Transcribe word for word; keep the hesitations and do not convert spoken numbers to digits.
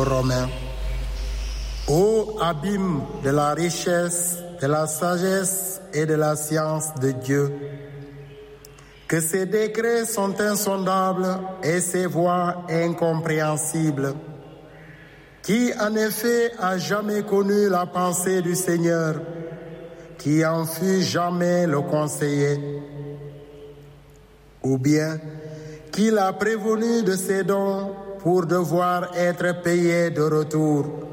aux Romains. Ô abîme de la richesse, de la sagesse et de la science de Dieu, que ses décrets sont insondables et ses voies incompréhensibles. Qui en effet a jamais connu la pensée du Seigneur, qui en fut jamais le conseiller? Ou bien, qui l'a prévenu de ses dons pour devoir être payé de retour?